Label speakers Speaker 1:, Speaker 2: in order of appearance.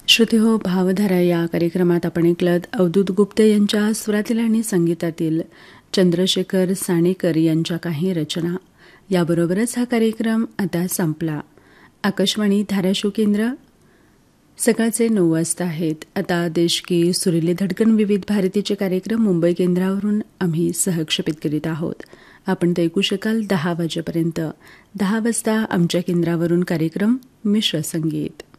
Speaker 1: श्रोतेहो, भावधारा या कार्यक्रमात आपण ऐकलत अवधूत गुप्ते यांच्या स्वरातील आणि संगीतातील चंद्रशेखर साणेकर यांच्या काही रचना. याबरोबरच हा कार्यक्रम आता संपला. आकाशवाणी धाराशिव केंद्र, सकाळचे 9 वाजता आहेत. आता देश की सुरीली धडकन विविध भारतीचे कार्यक्रम मुंबई केंद्रावरून आम्ही सहक्षेपित करीत आहोत. आपण ते ऐकू शकाल 10 वाजेपर्यंत. 10 वाजता आमच्या केंद्रावरून कार्यक्रम मिश्र संगीत.